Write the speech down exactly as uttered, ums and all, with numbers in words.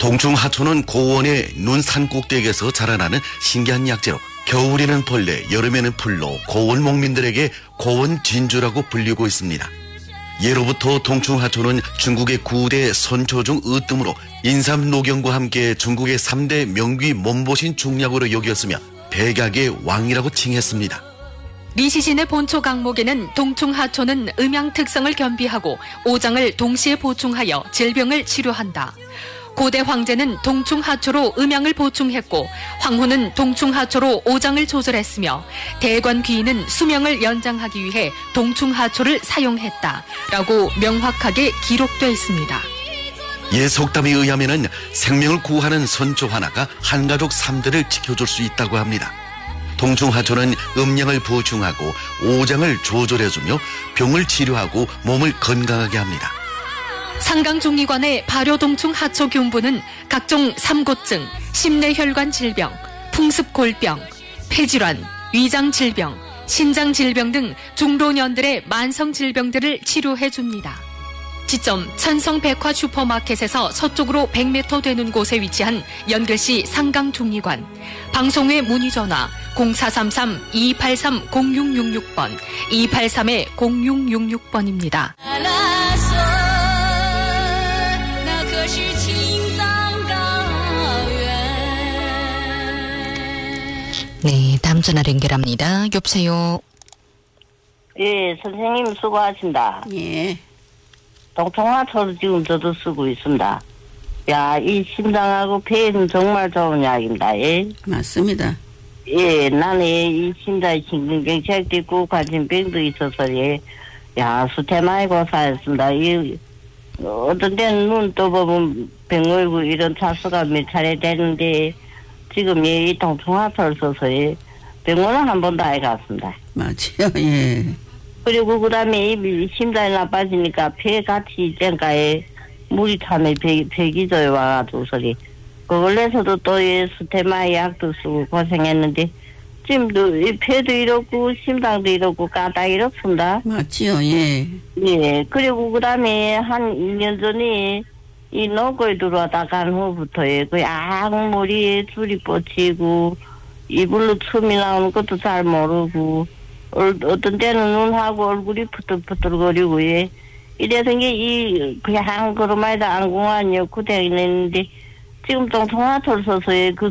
동충하초는 고원의 눈산 꼭대기에서 자라나는 신기한 약재로 겨울에는 벌레, 여름에는 풀로 고원 목민들에게 고원 진주라고 불리고 있습니다. 예로부터 동충하초는 중국의 구대 선초 중 으뜸으로 인삼 녹용과 함께 중국의 삼대 명귀 몸보신 중약으로 여겼으며 백약의 왕이라고 칭했습니다. 리시신의 본초 강목에는 동충하초는 음양 특성을 겸비하고 오장을 동시에 보충하여 질병을 치료한다. 고대 황제는 동충하초로 음양을 보충했고 황후는 동충하초로 오장을 조절했으며 대관 귀인은 수명을 연장하기 위해 동충하초를 사용했다라고 명확하게 기록되어 있습니다. 옛 속담에 의하면은 생명을 구하는 선초 하나가 한가족 삼대를 지켜줄 수 있다고 합니다. 동충하초는 음양을 보충하고 오장을 조절해주며 병을 치료하고 몸을 건강하게 합니다. 상강종리관의 발효동충하초 균분은 각종 삼고증, 심내혈관 질병, 풍습골병, 폐질환, 위장질병, 신장질병 등 중老년들의 만성질병들을 치료해줍니다. 지점 천성백화 슈퍼마켓에서 서쪽으로 백 미터 되는 곳에 위치한 연결시 상강종리관, 방송외 문의전화 공사삼삼 이팔삼 공육육육 번, 이팔삼 공육육육 번입니다. 네, 다음 전화로 연결합니다. 여보세요. 예, 선생님 수고하십니다. 예. 동충하초도 지금 저도 쓰고 있습니다. 야, 이 심장하고 폐에는 정말 좋은 약입니다. 예. 맞습니다. 예, 나는 이 심장 신경경색도 있고 관심병도 있어서 예, 야, 수태많이 고사했습니다. 이 어떤 때는 눈 떠보면 병물고 이런 차수가 몇 차례 되는데 지금 이 동충하초를 써서 예, 병원은 한 번도 안 갔습니다. 맞아요. 예. 그리고 그 다음에 이 심장이 나빠지니까 폐 같이 있잖가에 물이 타면 폐, 폐기조에 와가지고 소리. 그걸 내서도 또 이 스테마의 약도 쓰고 고생했는데 지금도 이 폐도 이렇고 심장도 이렇고 까다 이렇습니다. 맞지요. 예. 예. 그리고 그 다음에 한 이 년 전에 이 노고에 들어왔다 간 후부터 그 약머리에 줄이 뻗치고 이불로 춤이 나오는 것도 잘 모르고 어떤 때는 눈하고 얼굴이 부들부들거리고 예. 이래서 이 그냥 그러마에다 안공환이었고 되어 있는데 지금 동충하초를 써서 그